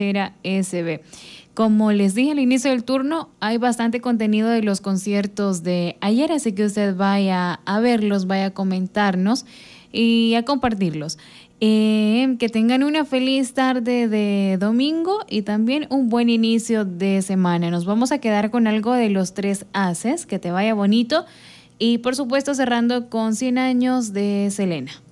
Era SB. Como les dije al inicio del turno, hay bastante contenido de los conciertos de ayer, así que usted vaya a verlos, vaya a comentarnos y a compartirlos. Que tengan una feliz tarde de domingo y también un buen inicio de semana. Nos vamos a quedar con algo de los tres haces, que te vaya bonito y por supuesto cerrando con 100 años de Selena.